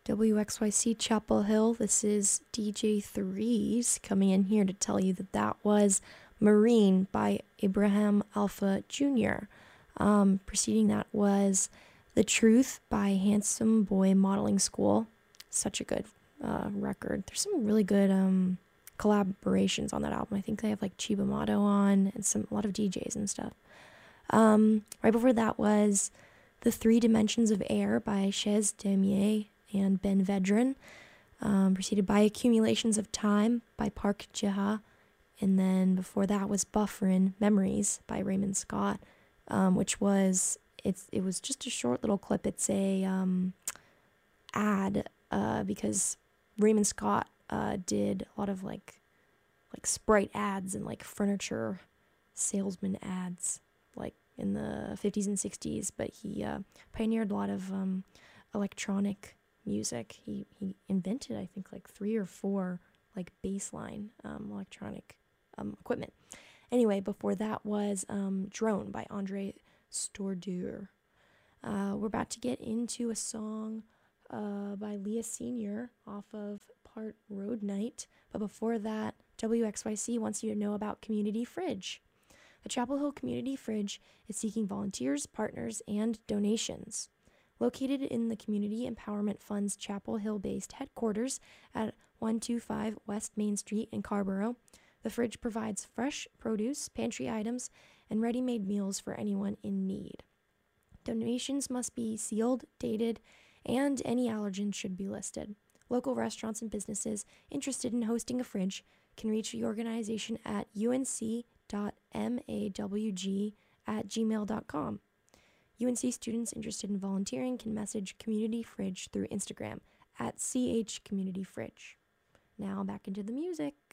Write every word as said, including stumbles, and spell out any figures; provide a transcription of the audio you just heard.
W X Y C Chapel Hill. This is D J Threes coming in here to tell you that that was Marine by Abraham Alpha Junior Um, preceding that was The Truth by Handsome Boy Modeling School. Such a good uh, record. There's some really good um, collaborations on that album. I think they have like Chiba Mato on and some a lot of D Js and stuff. Um, right before that was The Three Dimensions of Air by Chez Damier and Ben Vedran, um, preceded by Accumulations of Time by Park Jiha, and then before that was Bufferin' Memories by Raymond Scott, um, which was, it's it was just a short little clip. It's a um, ad, uh, because Raymond Scott uh, did a lot of like, like Sprite ads and like furniture salesman ads, like in the fifties and sixties, but he uh, pioneered a lot of um, electronic music. He he invented, I think, like three or four like baseline um, electronic um, equipment. Anyway, before that was um, Drone by Andre Stordeur. Uh, we're about to get into a song uh, by Leah Senior off of Part Road Night. But before that, W X Y C wants you to know about Community Fridge. The Chapel Hill Community Fridge is seeking volunteers, partners, and donations. Located in the Community Empowerment Fund's Chapel Hill-based headquarters at one twenty-five West Main Street in Carrboro, the fridge provides fresh produce, pantry items, and ready-made meals for anyone in need. Donations must be sealed, dated, and any allergens should be listed. Local restaurants and businesses interested in hosting a fridge can reach the organization at unc.mawg at gmail dot com. U N C students interested in volunteering can message Community Fridge through Instagram at chcommunityfridge. Now back into the music.